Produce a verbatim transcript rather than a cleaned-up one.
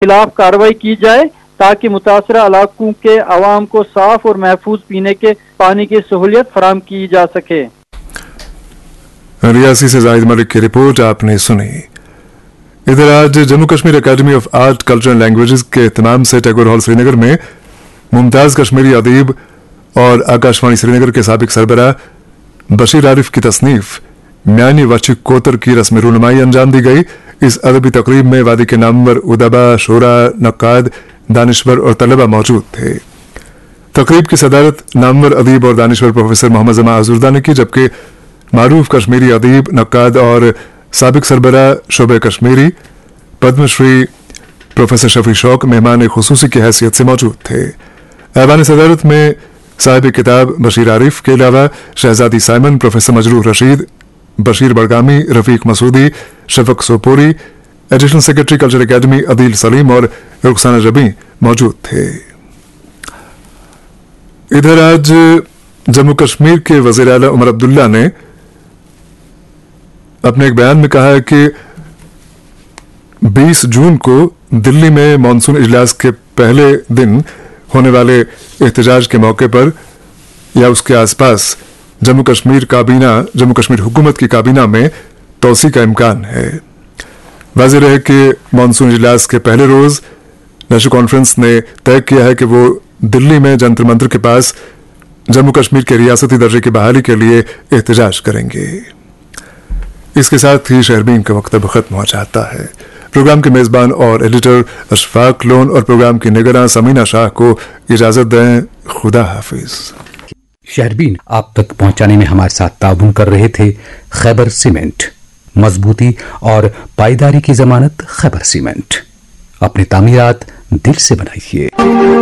खिलाफ कार्रवाई की जाए ताकि मुतासरा इलाकों के अवाम को साफ और महफूज पीने के पानी की सहूलियत फराम की जा सके। रियासी से जाहिद मलिक की रिपोर्ट आपने सुनी। इधर आज Jammu Kashmir academy of art culture and languages के इत्मीनाम से टैगोर हॉल श्रीनगर में मुमताज कश्मीरी अदीब और आकाशवाणी श्रीनगर के साबिक सरबराह बशीर आरिफ की तसनीफ म्यानी वची कोतर की रस्म रूनुमाई अंजाम दी गई। इस अदबी तकरीब में वादी के नामवर उदबा, शोरा, नक्काद, दानिश्वर और तलबा मौजूद थे। तकरीब की सदारत नामवर अदीब और दानिश्वर प्रोफेसर मोहम्मद जमा आजुर्दा ने की, जबकि मारूफ कश्मीरी अदीब, नक्काद और साबिक सरबराह शोबे कश्मीरी पद्मश्री प्रोफेसर शफी शौक मेहमान खुसूसी की हैसियत से मौजूद थे। ऐवान सदारत में साहिब किताब बशीर आरिफ के अलावा शहजादी साइमन, प्रोफेसर मजरूह Rashid, Bashir बड़गामी, Rafiq Masoodi, Shafaq Sopori, additional secretary culture academy Adeel Salim और रुखसाना रबी मौजूद थे। इधर आज जम्मू कश्मीर के वजीर आला उमर अब्दुल्ला ने अपने एक बयान में कहा है कि बीस जून को दिल्ली में मानसून इजलास के पहले दिन होने वाले एहतजाज के मौके पर या उसके आसपास जम्मू कश्मीर काबीना जम्मू कश्मीर हुकूमत की काबीना में तोसी का इम्कान है। वाज़ेह है कि मानसून इजलास के पहले रोज नेशनल कॉन्फ्रेंस ने तय किया है कि वो दिल्ली में जंतर मंतर के पास जम्मू कश्मीर के रियासती दर्जे की बहाली के लिए एहतजाज करेंगे। इसके साथ ही शहरबीन का वक्तव्य खत्म हो जाता है। प्रोग्राम के मेजबान और एडिटर अशफाक लोन और प्रोग्राम की निगरान समीना शाह को इजाजत दें। खुदा हाफिज। शहरबीन आप तक पहुंचाने में हमारे साथ ताउन कर रहे थे खैबर सीमेंट। मजबूती और पायदारी की जमानत खैबर सीमेंट। अपनी तामीरात दिल से बनाइए।